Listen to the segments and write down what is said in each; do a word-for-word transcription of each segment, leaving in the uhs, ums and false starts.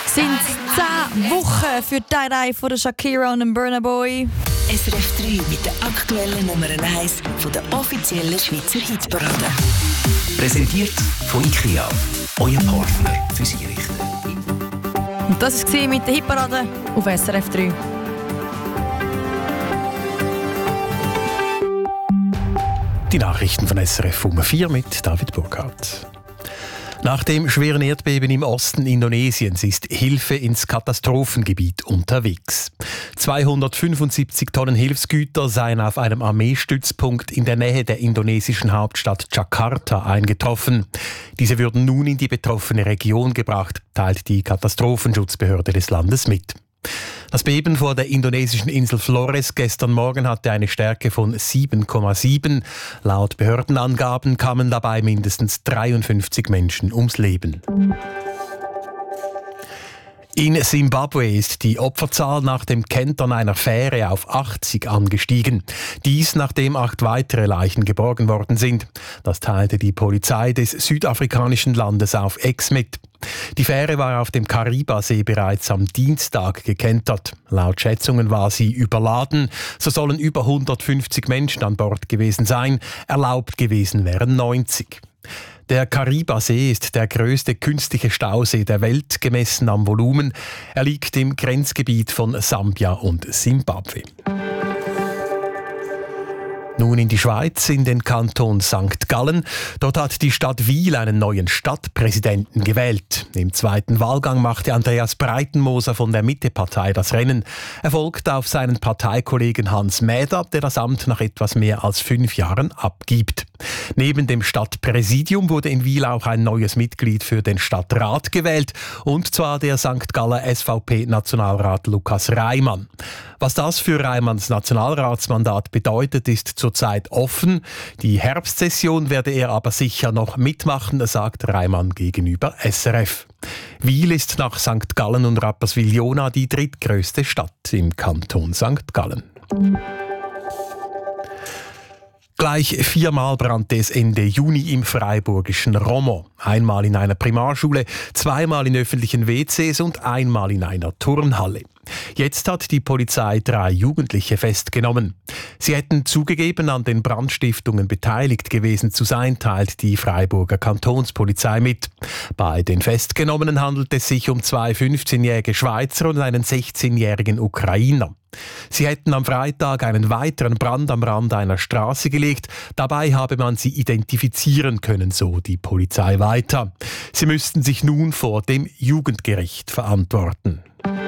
sind zehn Wochen für die Reihe von Shakira und Burna Boy. S R F drei mit der aktuellen Nummer eins von der offiziellen Schweizer Hitparade. Präsentiert von IKEA, euer Partner fürs Einrichten. Und das war mit der Hitparade auf S R F drei. Die Nachrichten von S R F um vier mit David Burkhardt. Nach dem schweren Erdbeben im Osten Indonesiens ist Hilfe ins Katastrophengebiet unterwegs. zweihundertfünfundsiebzig Tonnen Hilfsgüter seien auf einem Armeestützpunkt in der Nähe der indonesischen Hauptstadt Jakarta eingetroffen. Diese würden nun in die betroffene Region gebracht, teilt die Katastrophenschutzbehörde des Landes mit. Das Beben vor der indonesischen Insel Flores gestern Morgen hatte eine Stärke von sieben Komma sieben. Laut Behördenangaben kamen dabei mindestens dreiundfünfzig Menschen ums Leben. In Simbabwe ist die Opferzahl nach dem Kentern einer Fähre auf achtzig angestiegen. Dies, nachdem acht weitere Leichen geborgen worden sind. Das teilte die Polizei des südafrikanischen Landes auf X mit. Die Fähre war auf dem Karibasee bereits am Dienstag gekentert. Laut Schätzungen war sie überladen. So sollen über hundertfünfzig Menschen an Bord gewesen sein. Erlaubt gewesen wären neunzig. Der Karibasee ist der größte künstliche Stausee der Welt, gemessen am Volumen. Er liegt im Grenzgebiet von Sambia und Simbabwe. Nun in die Schweiz, in den Kanton Sankt Gallen. Dort hat die Stadt Wil einen neuen Stadtpräsidenten gewählt. Im zweiten Wahlgang machte Andreas Breitenmoser von der Mitte-Partei das Rennen. Er folgt auf seinen Parteikollegen Hans Mäder, der das Amt nach etwas mehr als fünf Jahren abgibt. Neben dem Stadtpräsidium wurde in Wil auch ein neues Mitglied für den Stadtrat gewählt, und zwar der Sankt Galler S V P-Nationalrat Lukas Reimann. Was das für Reimanns Nationalratsmandat bedeutet, ist zurzeit offen. Die Herbstsession werde er aber sicher noch mitmachen, sagt Reimann gegenüber S R F. Wil ist nach Sankt Gallen und Rapperswil-Jona die drittgrößte Stadt im Kanton Sankt Gallen. Gleich viermal brannte es Ende Juni im freiburgischen Romont. Einmal in einer Primarschule, zweimal in öffentlichen W Cs und einmal in einer Turnhalle. Jetzt hat die Polizei drei Jugendliche festgenommen. Sie hätten zugegeben, an den Brandstiftungen beteiligt gewesen zu sein, teilt die Freiburger Kantonspolizei mit. Bei den Festgenommenen handelt es sich um zwei fünfzehnjährige Schweizer und einen sechzehnjährigen Ukrainer. Sie hätten am Freitag einen weiteren Brand am Rand einer Straße gelegt. Dabei habe man sie identifizieren können, so die Polizei weiter. Sie müssten sich nun vor dem Jugendgericht verantworten.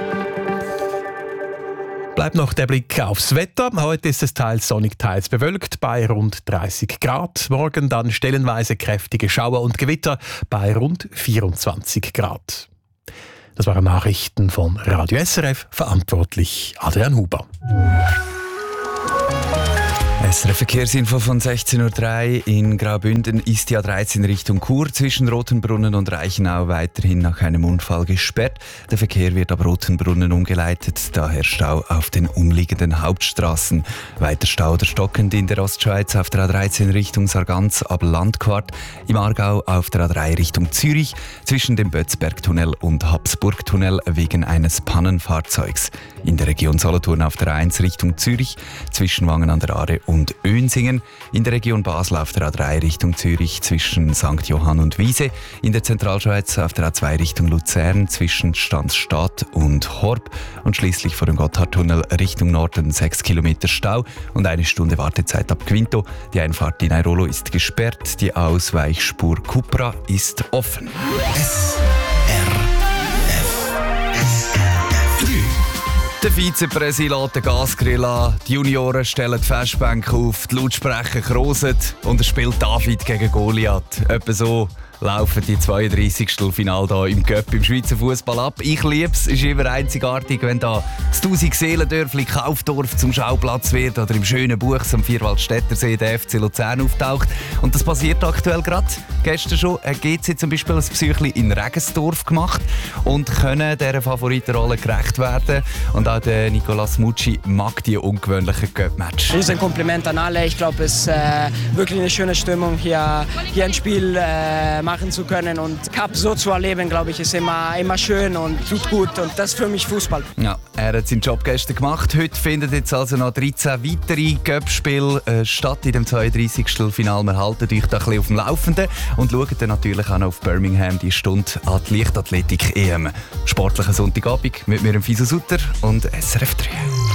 Bleibt noch der Blick aufs Wetter. Heute ist es teils sonnig, teils bewölkt bei rund dreißig Grad. Morgen dann stellenweise kräftige Schauer und Gewitter bei rund vierundzwanzig Grad. Das waren Nachrichten von Radio S R F, verantwortlich Adrian Huber. S R F Verkehrsinfo von sechzehn Uhr drei. In Graubünden ist die A dreizehn Richtung Chur zwischen Rotenbrunnen und Reichenau weiterhin nach einem Unfall gesperrt. Der Verkehr wird ab Rotenbrunnen umgeleitet, daher Stau auf den umliegenden Hauptstraßen. Weiter Stau oder stockend in der Ostschweiz auf der A dreizehn Richtung Sargans ab Landquart. Im Aargau auf der A drei Richtung Zürich zwischen dem Bötzbergtunnel und Habsburgtunnel wegen eines Pannenfahrzeugs. In der Region Solothurn auf der A eins Richtung Zürich zwischen Wangen an der Aare und Önsingen. In der Region Basel auf der A drei Richtung Zürich zwischen Sankt Johann und Wiese. In der Zentralschweiz auf der A zwei Richtung Luzern zwischen Stanzstadt und Horb. Und schließlich vor dem Gotthardtunnel Richtung Norden sechs Kilometer Stau und eine Stunde Wartezeit ab Quinto. Die Einfahrt in Airolo ist gesperrt. Die Ausweichspur Cupra ist offen. S R F Der Vizepräsident lässt den Gasgrill an, die Junioren stellen die Festbänke auf, die Lautsprecher krosen und es spielt David gegen Goliath. Etwa so laufen die zweiunddreißigste Finale hier im Göpp im Schweizer Fußball ab. Ich liebe es, es ist immer einzigartig, wenn da das Tausend-Seelendörfli Kaufdorf zum Schauplatz wird oder im schönen Buchs am Vierwaldstättersee der F C Luzern auftaucht. Und das passiert aktuell gerade. gestern schon ein G C zum Beispiel ein Psychli in Regensdorf gemacht und können dieser Favoritenrolle gerecht werden. Und auch der Nicolas Mucci mag die ungewöhnlichen Cup-Match. Riesen Kompliment an alle. Ich glaube, es ist äh, wirklich eine schöne Stimmung, hier, hier ein Spiel äh, machen zu können. Und Cup so zu erleben, glaube ich, ist immer, immer schön und tut gut. Und das ist für mich Fußball. Ja, er hat seinen Job gestern gemacht. Heute findet jetzt also noch dreizehn weitere Cup-Spiele äh, statt in dem zweiunddreißigsten Finale. Wir halten euch da ein bisschen auf dem Laufenden und schauen dann natürlich auch noch auf Birmingham die Stunde an die Leichtathletik-E M. Sportlichen Sonntagabend mit mir, Fisa Sutter und S R F drei.